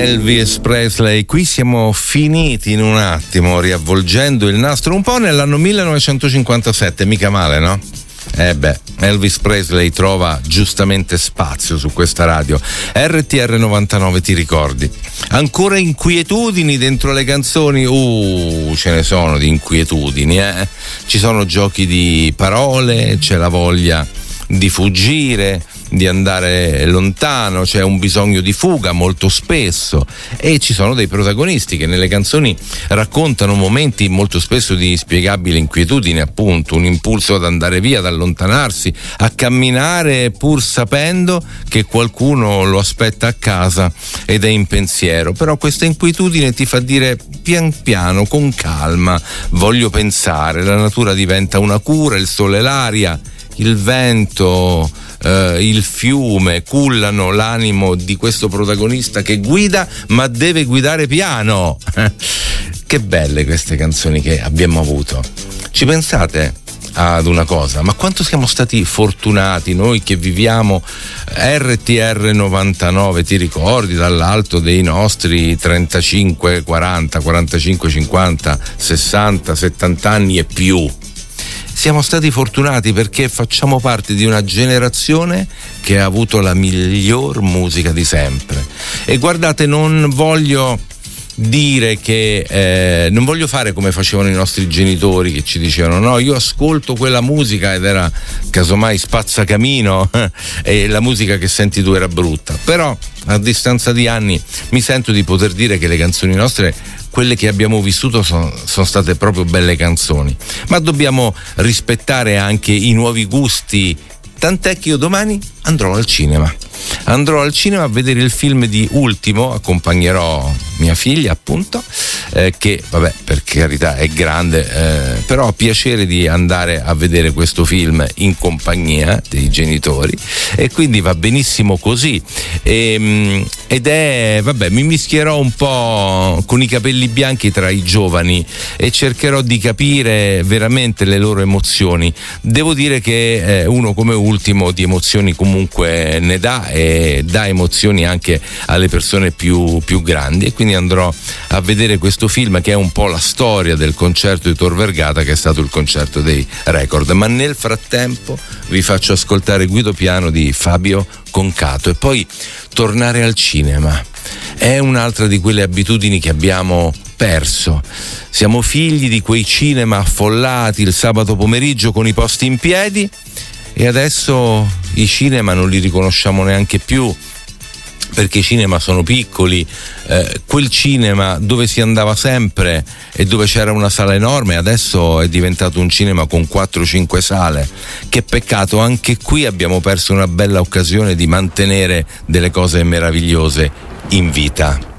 Elvis Presley, qui siamo finiti in un attimo riavvolgendo il nastro un po' nell'anno 1957, mica male, no? Elvis Presley trova giustamente spazio su questa radio. RTR 99, ti ricordi? Ancora inquietudini dentro le canzoni? Ce ne sono di inquietudini, Ci sono giochi di parole, c'è la voglia di fuggire, di andare lontano, c'è un bisogno di fuga molto spesso, e ci sono dei protagonisti che nelle canzoni raccontano momenti molto spesso di inspiegabile inquietudine, appunto, un impulso ad andare via, ad allontanarsi, a camminare pur sapendo che qualcuno lo aspetta a casa ed è in pensiero. Però questa inquietudine ti fa dire pian piano, con calma, voglio pensare, la natura diventa una cura, il sole, l'aria, il vento, il fiume cullano l'animo di questo protagonista che guida, ma deve guidare piano. Che belle queste canzoni che abbiamo avuto. Ci pensate ad una cosa, ma quanto siamo stati fortunati noi che viviamo RTR 99, ti ricordi, dall'alto dei nostri 35, 40, 45, 50, 60, 70 anni e più. Siamo stati fortunati perché facciamo parte di una generazione che ha avuto la miglior musica di sempre. E guardate, non voglio dire che non voglio fare come facevano i nostri genitori, che ci dicevano no, io ascolto quella musica ed era casomai spazzacamino e la musica che senti tu era brutta. Però a distanza di anni mi sento di poter dire che le canzoni nostre, quelle che abbiamo vissuto, sono state proprio belle canzoni, ma dobbiamo rispettare anche i nuovi gusti, tant'è che io domani andrò al cinema a vedere il film di Ultimo, accompagnerò mia figlia, appunto, che vabbè, per carità è grande, però ho piacere di andare a vedere questo film in compagnia dei genitori, e quindi va benissimo così. Ed è, vabbè, mi mischierò un po' con i capelli bianchi tra i giovani e cercherò di capire veramente le loro emozioni. Devo dire che uno come Ultimo di emozioni comunque ne dà, e dà emozioni anche alle persone più grandi, e quindi andrò a vedere questo film che è un po' la storia del concerto di Tor Vergata, che è stato il concerto dei Record. Ma nel frattempo vi faccio ascoltare Guido Piano di Fabio Concato, e poi tornare al cinema è un'altra di quelle abitudini che abbiamo perso. Siamo figli di quei cinema affollati il sabato pomeriggio con i posti in piedi, e adesso i cinema non li riconosciamo neanche più, perché i cinema sono piccoli. Quel cinema dove si andava sempre e dove c'era una sala enorme adesso è diventato un cinema con 4-5 sale. Che peccato, anche qui abbiamo perso una bella occasione di mantenere delle cose meravigliose in vita.